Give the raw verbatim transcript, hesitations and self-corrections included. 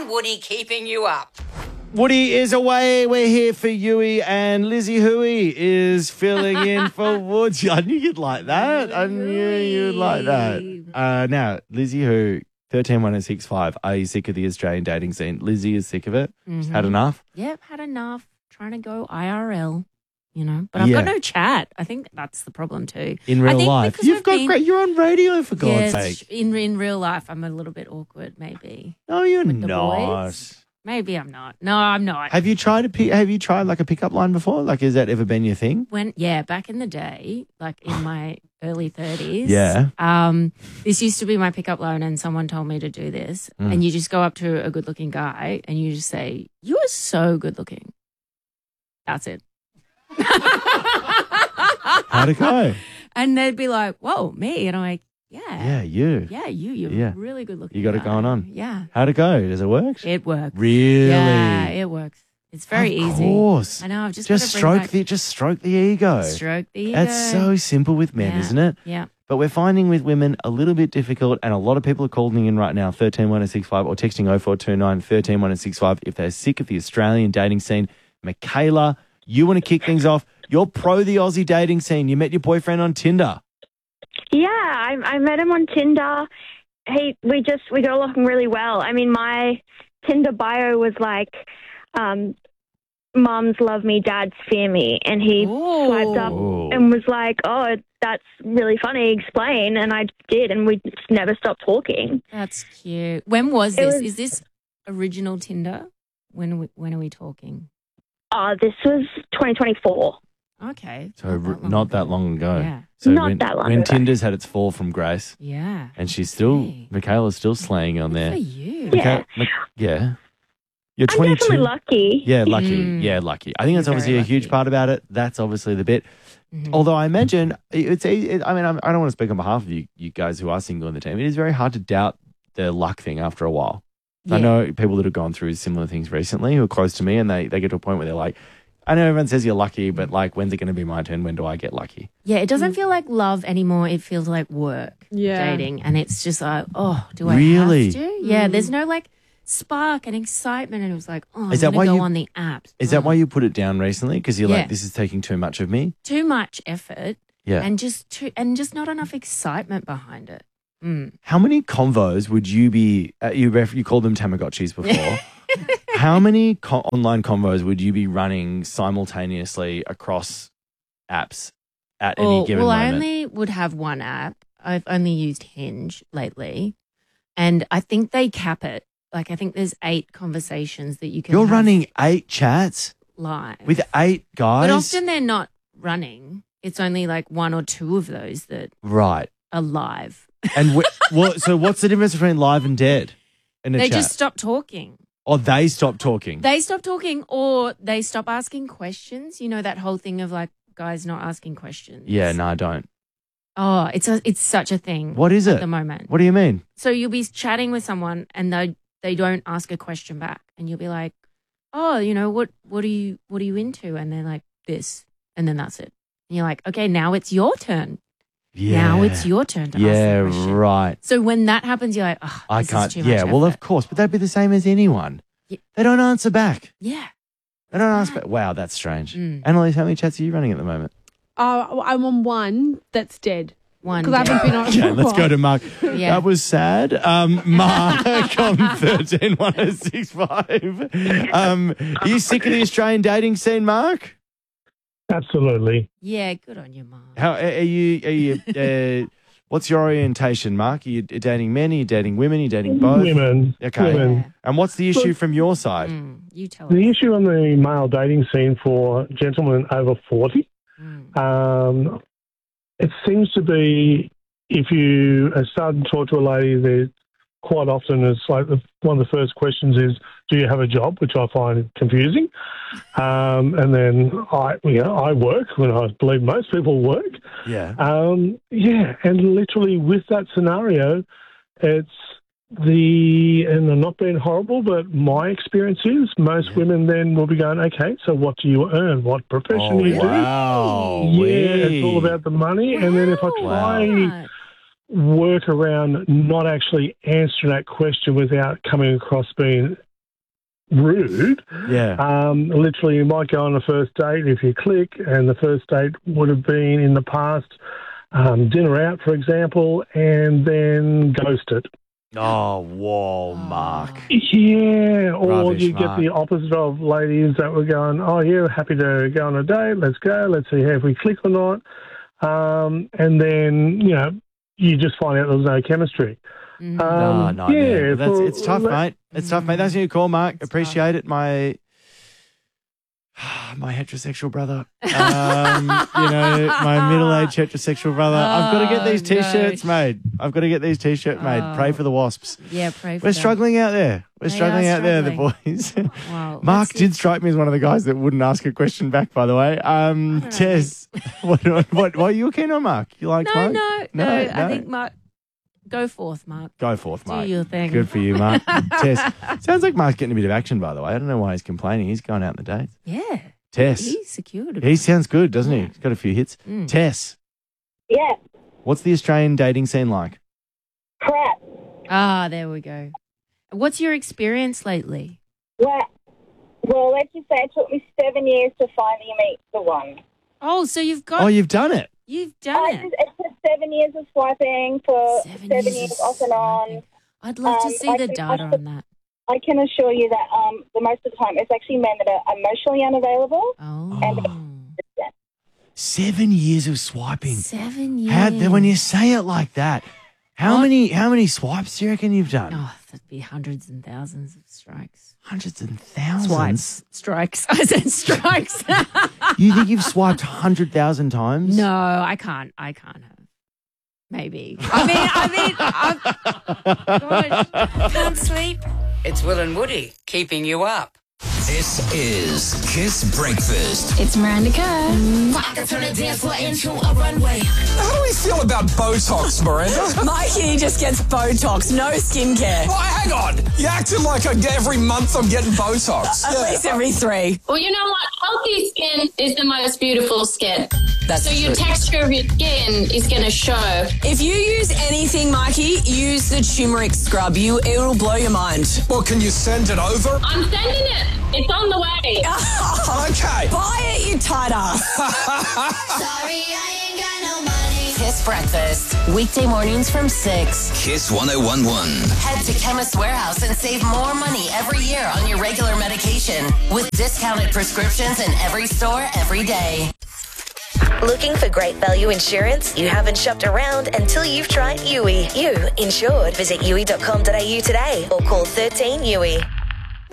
Woody keeping you up. Woody is away. We're here for Yui, and Lizzie Hui is filling in for Woods. I knew you'd like that. I knew you'd like that. Uh, now, Lizzie Hu, thirteen one oh six five. Are you sick of the Australian dating scene? Lizzie is sick of it. Mm-hmm. Had enough? Yep, had enough. Trying to go I R L, you know. But I've Yeah. got no chat. I think that's the problem too. In I real think life. because You've we've got been- great. You're on radio, for God's Yes, sake. in in real life, I'm a little bit awkward. Maybe, No, you're with the not. boys. maybe I'm not. No, I'm not. Have you tried a pick, Have you tried like a pickup line before? Like, has that ever been your thing? When yeah, back in the day, like in my early thirties, Yeah. Um, this used to be my pickup line, and someone told me to do this. Mm. And you just go up to a good-looking guy, and you just say, "You are so good-looking." That's it. How'd it go? And they'd be like, "Whoa, me?" And I'm like, "Yeah, Yeah, you. yeah, you, you're Yeah. really good-looking. You got it guy." going on. Yeah, How'd it go? Does it work? it works. Really? Yeah, it works. It's very of easy. Of course. I know. I've just Just gotta bring stroke back- the just stroke the ego. stroke the ego. That's so simple with men, Yeah. isn't it? Yeah. But we're finding with women a little bit difficult, and a lot of people are calling in right now, thirteen one oh six five, or texting oh four two nine, thirteen one oh six five if they're sick of the Australian dating scene. Michaela, you want to kick things off. You're pro the Aussie dating scene. You met your boyfriend on Tinder. Yeah, I, I met him on Tinder. He, we just we got along really well. I mean, my Tinder bio was like, um, "Mums love me, dads fear me," and he Ooh. swiped up Ooh. and was like, "Oh, that's really funny. Explain." And I did, and we just never stopped talking. That's cute. When was It this? was- Is this original Tinder? When are we, when are we talking? Oh, this was twenty twenty-four. Okay. So r- not that long ago. Yeah. So Not when, that long when ago. Tinder's had its fall from grace, Yeah. and she's still, Hey. Michaela's still slaying on Good there. for you. Yeah. Micha- Mi- yeah. You're I'm twenty-two. definitely lucky. Yeah, lucky. Mm. Yeah, lucky. I think that's You're obviously very a huge lucky. part about it. That's obviously the bit. Mhm. Although I imagine it's. It, I mean, I'm, I don't want to speak on behalf of you, you guys who are single in the team. It is very hard to doubt the luck thing after a while. I Yeah. know people that have gone through similar things recently who are close to me, and they, they get to a point where they're like, I know everyone says you're lucky, but like, when's it going to be my turn? When do I get lucky? Yeah, it doesn't feel like love anymore. It feels like work. Yeah. Dating. And it's just like, oh, do I Really? have to? Yeah, there's no like spark and excitement. And it was like, oh, Is I'm that going to why go you- on the apps. Is that Oh, why you put it down recently? Because you're Yeah. like, this is taking too much of me? too much effort Yeah. and just too, and just not enough excitement behind it. Mm. How many convos would you be, uh, you, ref, you called them Tamagotchis before. How many co- online convos would you be running simultaneously across apps at any Well, given well I moment? only would have one app. I've only used Hinge lately. And I think they cap it. Like, I think there's eight conversations that you can You're have running eight chats live. with eight guys? But often they're not running. It's only like one or two of those that Right. are live. And wh- what, so what's the difference between live and dead in a They chat? just stop talking. Or they stop talking? They stop talking or they stop asking questions. You know, that whole thing of like guys not asking questions. yeah, no, I don't. Oh, it's a, it's such a thing. What is at it? the moment? What do you mean? So you'll be chatting with someone and they they don't ask a question back, and you'll be like, "Oh, you know what? What are you What are you into?" And they're like, "This," and then that's it. And you're like, "Okay, now it's your turn. Yeah. Now it's your turn to ask Yeah, the question." right. So when that happens, you're like, "Oh, I this can't. Is too much Yeah, well, effort." of course. But that'd be the same as anyone. Yeah. They don't answer back. Yeah. They don't answer back. Wow, that's strange. Mm. Annalise, how many chats are you running at the moment? Uh, I'm on one that's dead. One. Because I haven't been on it for Okay, a let's go while. to Mark. Yeah. That was sad. Um, Mark on thirteen one oh six five. Um, are you sick of the Australian dating scene, Mark? Absolutely. Yeah, good on you, Mom. How are you? Are you? Uh, what's your orientation, Mark? Are you dating men? Are you dating women? Are you dating both? Women. Okay. Women. And what's the issue from your side? Mm, you tell The us. issue on the male dating scene for gentlemen over forty, Mm. um, it seems to be if you are starting to talk to a lady, there quite often it's like the, one of the first questions is, "Do you have a job?" Which I find confusing. Um, and then I, you know, I work when I believe most people work. Yeah. Um, yeah, and literally with that scenario, it's the, and I'm not being horrible, but my experience is most women then will be going, okay, so what do you earn? What profession Oh, do you wow. do? Yeah, it's all about the money. And then if I try Wow. work around not actually answering that question without coming across being rude. Yeah. Um, literally, you might go on a first date if you click, and the first date would have been in the past um, dinner out, for example, and then ghost it. Oh, whoa, Mark. Yeah, or Rubbish, you get Mark. the opposite of ladies that were going, oh, yeah, happy to go on a date, let's go, let's see if we click or not. Um, and then, you know, you just find out there's no chemistry. Mhm. Um, Oh, no, yeah, man. That's, for- it's tough, let- mate. It's tough, mate. That's your call, Mark. It's Appreciate it. My my heterosexual brother. Um, you know, my middle-aged heterosexual brother. I've got to get these Oh, no. T-shirts made. I've got to get these T-shirts made. Oh. Pray for the wasps. Yeah, pray for We're them. struggling out there. We're They struggling are out there, the struggling. boys. Wow, Mark let's did strike me as one of the guys that wouldn't ask a question back, by the way. Um, I don't know, Tess, what, what, what, what are you keen on, Mark? You like No, Mark? no, no, I think Mark, go forth, Mark. Go forth, Do Mark. your thing. Good for you, Mark. Tess. Sounds like Mark's getting a bit of action, by the way. I don't know why he's complaining. He's going out on the dates. Yeah. Tess. He's secured. a He bit. sounds good, doesn't he? He's got a few hits. Mm. Tess, Yeah, what's the Australian dating scene like? crap. Ah, there we go. What's your experience lately? Well, well, let's just say it took me seven years to finally meet the one. Oh, so you've got Oh, you've done it. you've I done just, it. it took seven years of swiping for Seven seven, years years, of off and on. swiping. I'd love to Um, see I the can data also- on that. I can assure you that um, the most of the time it's actually men that are emotionally unavailable. Oh, Seven years of swiping. seven years. How, when you say it like that, how What? many how many swipes do you reckon you've done? Oh, that'd be hundreds and thousands of strikes. Hundreds and thousands. Swipes. Strikes. I said strikes. You think you've swiped hundred thousand times? No, I can't. I can't have. Maybe. I mean, I mean, I'm, gosh. Can't sleep? It's Will and Woody keeping you up. This is Kiss Breakfast. It's Miranda Kerr. I can turn the dance floor into a runway. How do we feel about Botox, Miranda? Mikey just gets Botox, no skincare. Oh, hang on. You acting like I get every month I'm getting Botox. At least every three. Well, you know what? Healthy skin is the most beautiful skin. That's So your texture of your skin is going to show. If you use anything, Mikey, use the turmeric scrub. You, it'll blow your mind. Well, can you send it over? I'm sending it. It's on the way. Okay. Buy it, you tight ass. Sorry, I ain't got no money. Kiss Breakfast. Weekday mornings from six. Kiss one oh one one. Head to Chemist Warehouse and save more money every year on your regular medication with discounted prescriptions in every store every day. Looking for great value insurance? You haven't shopped around until you've tried U I. You insured. Visit U I dot com dot A U today or call thirteen U I.